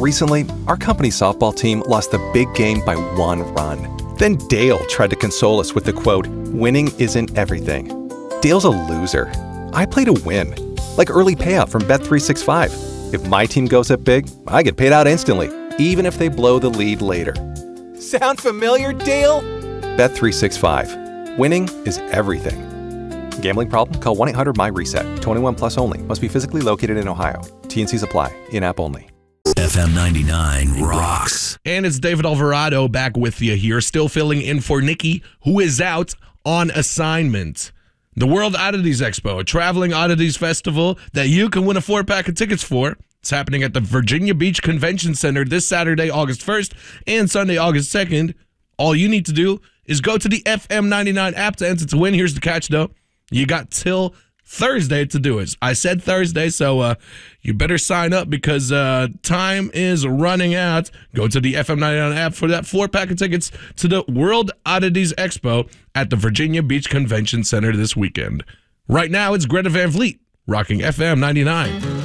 Recently, our company's softball team lost the big game by 1 run. Then Dale tried to console us with the quote, "Winning isn't everything." Dale's a loser. I play to win. Like early payout from Bet365. If my team goes up big, I get paid out instantly, even if they blow the lead later. Sound familiar, Dale? Bet365. Winning is everything. Gambling problem? Call 1-800-MY-RESET. 21 plus only. Must be physically located in Ohio. T&Cs apply. In-app only. FM 99 rocks. And it's David Alvarado back with you here, still filling in for Nikki, who is out on assignment. The World Oddities Expo, a traveling oddities festival that you can win a 4-pack of tickets for. It's happening at the Virginia Beach Convention Center this Saturday, August 1st, and Sunday, August 2nd. All you need to do is go to the FM 99 app to enter to win. Here's the catch, though. You got till Thursday to do it. I said Thursday, so you better sign up because time is running out. Go to the FM 99 app for that 4-pack of tickets to the World Oddities Expo at the Virginia Beach Convention Center this weekend. Right now, it's Greta Van Fleet, rocking FM 99.